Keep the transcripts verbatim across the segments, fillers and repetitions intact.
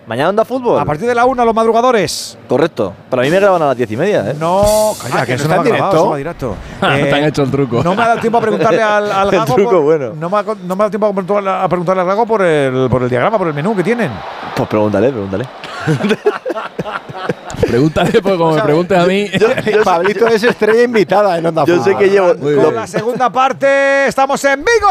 Mañana Onda Fútbol. A partir de la una, los madrugadores. Correcto. Para mí me graban a las diez y media, ¿eh? No, calla, Ah, que, que eso no no está va en grabado, directo. eso va directo. Eh, Te han hecho el truco. No me ha dado tiempo a preguntarle al, al El Gago. truco, por, bueno. No me, ha, no me ha dado tiempo a preguntarle, a preguntarle al Gago por el, por el diagrama, por el menú que tienen. Pues pregúntale, pregúntale. Pregúntale, porque como me preguntes a mí. Yo, yo, Pablito es estrella invitada en Onda yo sé que llevo. Muy Con bien. la segunda parte, estamos en Vigo,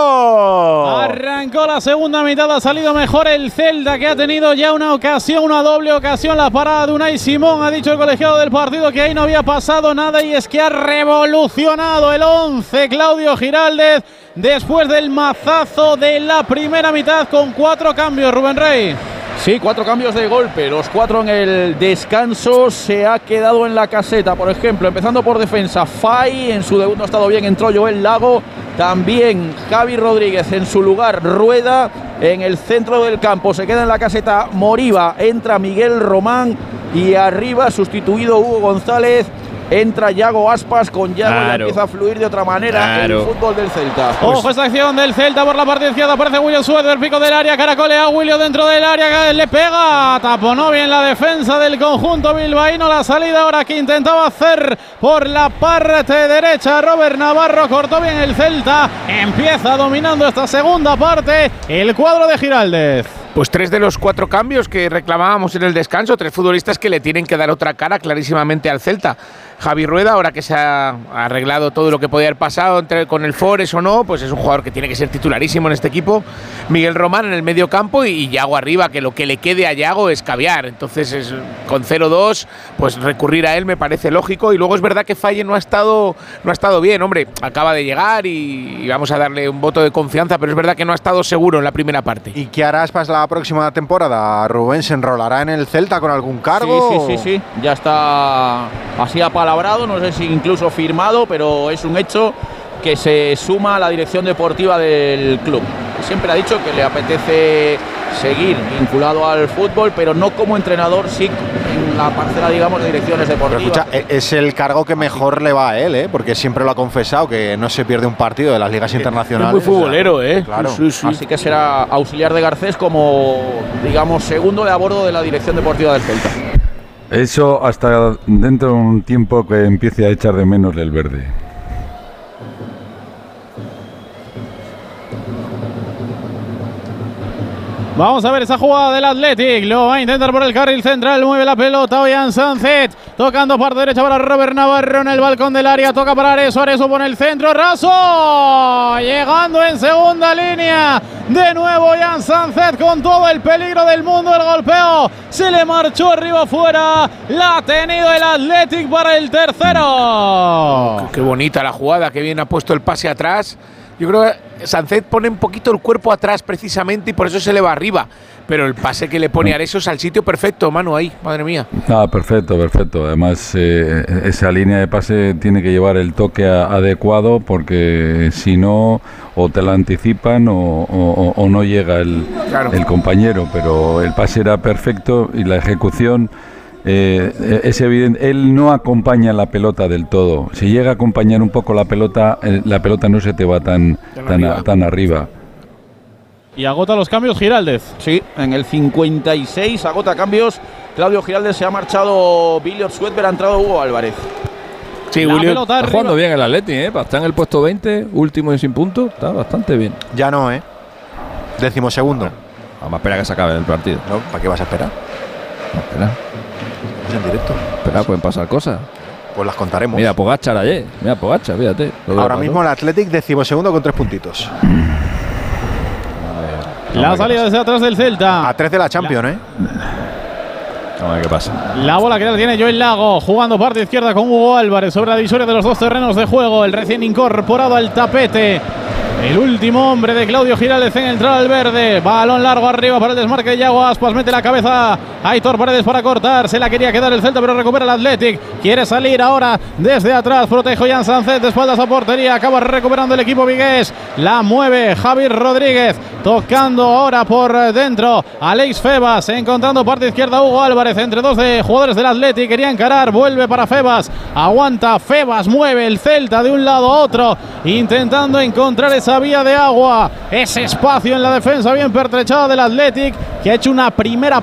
Dorado. Arrancó la segunda mitad, ha salido mejor el Celta, que ha tenido ya una ocasión, una doble ocasión, la parada de Unai Simón. Ha dicho el colegiado del partido que ahí no había pasado nada, y es que ha revolucionado el once Claudio Giraldez después del mazazo de la primera mitad con cuatro cambios, Rubén Rey. Sí, cuatro cambios de golpe, los cuatro en el descanso. Se ha quedado en la caseta, por ejemplo, empezando por defensa, Fay, en su debut no ha estado bien, entró Joel Lago, también Javi Rodríguez en su lugar, Rueda. En el centro del campo se queda en la caseta Moriba, entra Miguel Román, y arriba, sustituido Hugo González, entra Yago Aspas. Con Yago Claro. ya empieza a fluir de otra manera Claro. el fútbol del Celta. Ojo esta acción del Celta por la parte izquierda, aparece William Suárez del pico del área, caracolea William dentro del área, le pega, taponó bien la defensa del conjunto bilbaíno. La salida ahora que intentaba hacer por la parte derecha Robert Navarro, cortó bien el Celta, empieza dominando esta segunda parte el cuadro de Giraldez. Pues tres de los cuatro cambios que reclamábamos en el descanso, tres futbolistas que le tienen que dar otra cara clarísimamente al Celta. Javi Rueda, ahora que se ha arreglado todo lo que podía haber pasado entre, con el Forest o no, pues es un jugador que tiene que ser titularísimo en este equipo. Miguel Román en el medio campo y, y Yago arriba, que lo que le quede a Yago es caviar. Entonces, es, con cero dos, pues recurrir a él me parece lógico. Y luego es verdad que Faye no ha estado, no ha estado bien, hombre, acaba de llegar y, y vamos a darle un voto de confianza, pero es verdad que no ha estado seguro en la primera parte. ¿Y qué hará Aspas la próxima temporada? ¿Rubén se enrolará en el Celta con algún cargo? Sí, sí, sí, sí. Ya está así apalabrado, no sé si incluso firmado, pero es un hecho que se suma a la dirección deportiva del club. Siempre ha dicho que le apetece seguir vinculado al fútbol, pero no como entrenador, sí en la parcela, digamos, de direcciones Pero deportivas. escucha, es el cargo que mejor le va a él, ¿eh? Porque siempre lo ha confesado, que no se pierde un partido de las ligas internacionales. Es muy futbolero, ¿eh? Claro. Sí, sí. Así que será auxiliar de Garcés como, digamos, segundo de a bordo de la dirección deportiva del Celta. Eso hasta dentro de un tiempo que empiece a echar de menos el verde. Vamos a ver esa jugada del Athletic. Lo va a intentar por el carril central. Mueve la pelota Ollán Sánchez. Tocando parte derecha para Robert Navarro en el balcón del área. Toca para Areso. Areso pone el centro. Raso. Llegando en segunda línea. De nuevo Ollán Sánchez con todo el peligro del mundo. El golpeo se le marchó arriba afuera. La ha tenido el Athletic para el tercero. Qué bonita la jugada, qué bien ha puesto el pase atrás. Yo creo que Sánchez pone un poquito el cuerpo atrás precisamente y por eso se le va arriba. Pero el pase que le pone a Areso es al sitio perfecto, Manu, ahí, madre mía. Ah, perfecto, perfecto. Además, eh, esa línea de pase tiene que llevar el toque a, adecuado, porque si no, o te la anticipan o, o, o no llega el, Claro. el compañero. Pero el pase era perfecto y la ejecución eh, es evidente. Él no acompaña la pelota del todo. Si llega a acompañar un poco la pelota, eh, la pelota no se te va tan, Tan tan, arriba. a- tan arriba. Y agota los cambios Giraldez. Sí, en el cincuenta y seis agota cambios. Claudio Giraldez, se ha marchado Billy Sweatber, ha entrado Hugo Álvarez. Sí, La William. pelota Está arriba. jugando bien el Atleti, ¿eh? Para estar en el puesto veinte, último y sin puntos, está bastante bien. Ya no, ¿eh? Décimo segundo. Vamos a esperar a que se acabe el partido. No, ¿para qué vas a esperar? Vamos a esperar. Es en directo. Espera, pueden pasar cosas. Pues las contaremos. Mira, Pogacar ayer. Mira, Pogacar, fíjate. lo que Ahora pasó. mismo el Athletic décimo segundo con tres puntitos. La salida desde atrás del Celta. A tres de la Champions, ¿eh? Vamos a ver qué pasa. La bola que la tiene Joel Lago, jugando parte izquierda con Hugo Álvarez sobre la divisoria de los dos terrenos de juego. El recién incorporado al tapete, el último hombre de Claudio Giraldez en entrar al verde. Balón largo arriba para el desmarque de Yago Aspas. Mete la cabeza Aitor Paredes para cortar. Se la quería quedar el Celta, pero recupera el Athletic. Quiere salir ahora desde atrás. Protege Ollán Sánchez de espaldas a portería. Acaba recuperando el equipo vigués. La mueve Javi Rodríguez. Tocando ahora por dentro Alex Febas. Encontrando parte izquierda Hugo Álvarez. Entre dos de jugadores del Athletic. Quería encarar. Vuelve para Febas. Aguanta Febas. Mueve el Celta de un lado a otro. Intentando encontrar esa vía de agua. Ese espacio en la defensa bien pertrechada del Athletic, que ha hecho una primera